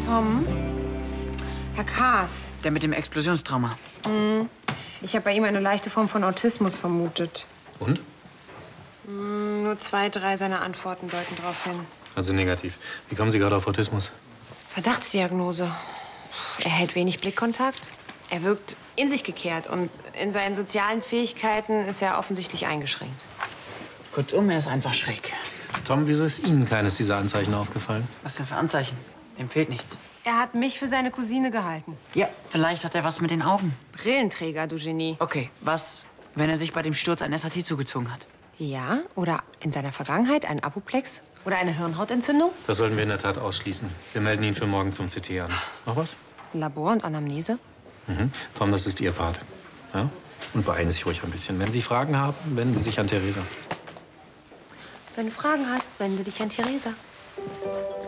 Tom? Herr Kaas. Der mit dem Explosionstrauma. Ich habe bei ihm eine leichte Form von Autismus vermutet. Und? Nur 2, 3 seiner Antworten deuten darauf hin. Also negativ. Wie kommen Sie gerade auf Autismus? Verdachtsdiagnose. Er hält wenig Blickkontakt. Er wirkt in sich gekehrt und in seinen sozialen Fähigkeiten ist er offensichtlich eingeschränkt. Kurzum, er ist einfach schräg. Tom, wieso ist Ihnen keines dieser Anzeichen aufgefallen? Was denn für Anzeichen? Dem fehlt nichts. Er hat mich für seine Cousine gehalten. Ja, vielleicht hat er was mit den Augen. Brillenträger, du Genie. Okay, was, wenn er sich bei dem Sturz ein SAT zugezogen hat? Ja, oder in seiner Vergangenheit ein Apoplex oder eine Hirnhautentzündung? Das sollten wir in der Tat ausschließen. Wir melden ihn für morgen zum CT an. Noch was? Labor und Anamnese? Tom, das ist Ihr Part. Ja? Und beeilen Sie sich ruhig ein bisschen. Wenn Sie Fragen haben, wenden Sie sich an Theresa. Wenn du Fragen hast, wende dich an Theresa.